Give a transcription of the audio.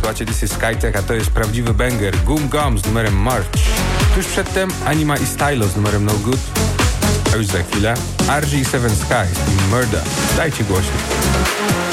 nazywacie This is Skytech, a to jest prawdziwy banger. Goom Gum z numerem March. Tuż przedtem Anima i Stylo z numerem No Good. A już za chwilę RG7 Skies i Murder. Dajcie głośno.